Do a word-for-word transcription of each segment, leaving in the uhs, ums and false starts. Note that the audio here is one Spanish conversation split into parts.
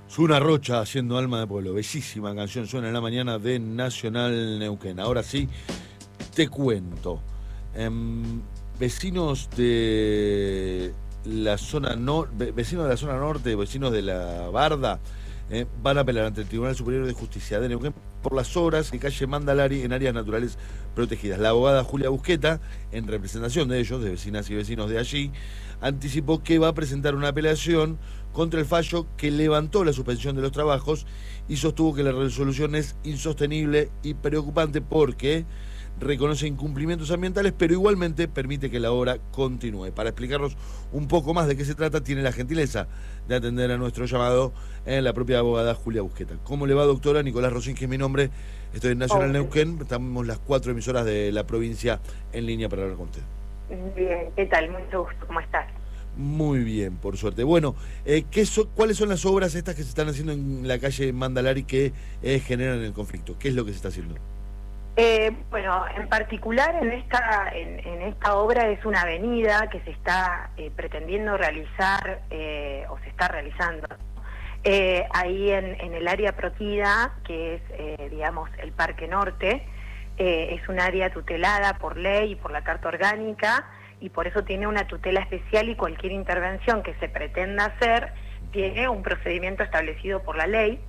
Zuna Rocha haciendo Alma de Pueblo. Bellísima canción, suena en la mañana de Nacional Neuquén. Ahora sí, te cuento. Eh, vecinos de la zona no, vecinos de la zona norte, vecinos de la Barda, eh, van a apelar ante el Tribunal Superior de Justicia de Neuquén por las obras en calle Mandalari en áreas naturales protegidas. La abogada Julia Busqueta, en representación de ellos, de vecinas y vecinos de allí, anticipó que va a presentar una apelación contra el fallo que levantó la suspensión de los trabajos y sostuvo que la resolución es insostenible y preocupante porque reconoce incumplimientos ambientales, pero igualmente permite que la obra continúe. Para explicarnos un poco más de qué se trata, tiene la gentileza de atender a nuestro llamado en la propia abogada Julia Busqueta. ¿Cómo le va, doctora? Nicolás Rosín, que es mi nombre. Estoy en Nacional okay. Neuquén. Estamos las cuatro emisoras de la provincia en línea para hablar con usted. Bien, ¿qué tal? Mucho gusto. ¿Cómo estás? Muy bien, por suerte. Bueno, eh, ¿qué so, ¿cuáles son las obras estas que se están haciendo en la calle Mandalari que eh, generan el conflicto? ¿Qué es lo que se está haciendo? Eh, bueno, en particular en esta en, en esta obra es una avenida que se está eh, pretendiendo realizar eh, o se está realizando eh, ahí en, en el área protegida, que es, eh, digamos, el Parque Norte. Eh, es un área tutelada por ley y por la Carta Orgánica, y por eso tiene una tutela especial, y cualquier intervención que se pretenda hacer tiene un procedimiento establecido por la ley,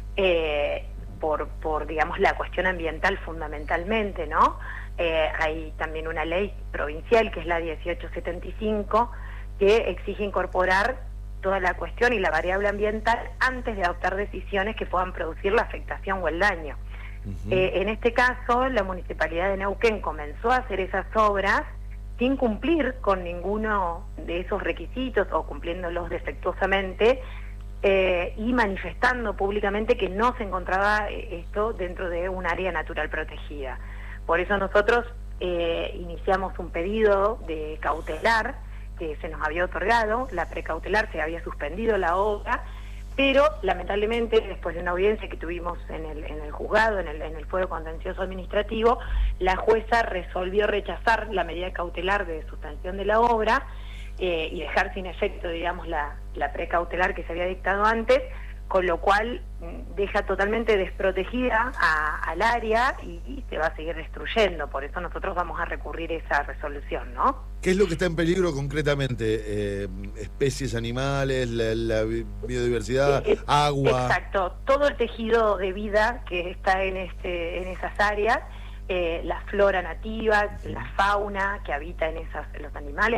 eh, por, por, digamos, la cuestión ambiental fundamentalmente, ¿no? Eh, hay también una ley provincial, que es la dieciocho setenta y cinco, que exige incorporar toda la cuestión y la variable ambiental antes de adoptar decisiones que puedan producir la afectación o el daño. Uh-huh. Eh, en este caso, la Municipalidad de Neuquén comenzó a hacer esas obras sin cumplir con ninguno de esos requisitos o cumpliéndolos defectuosamente, eh, y manifestando públicamente que no se encontraba esto dentro de un área natural protegida. Por eso nosotros eh, iniciamos un pedido de cautelar que se nos había otorgado. La precautelar se había suspendido la obra, pero lamentablemente después de una audiencia que tuvimos en el, en el juzgado, en el, en el fuero contencioso administrativo, la jueza resolvió rechazar la medida cautelar de suspensión de la obra eh, y dejar sin efecto, digamos, la, la precautelar que se había dictado antes, con lo cual deja totalmente desprotegida a, al área y, y se va a seguir destruyendo. Por eso nosotros vamos a recurrir a esa resolución, ¿no? ¿Qué es lo que está en peligro concretamente? Eh, ¿Especies animales, la, la biodiversidad, eh, agua? Exacto, todo el tejido de vida que está en, este, en esas áreas, eh, la flora nativa, la fauna que habita en esas, los animales,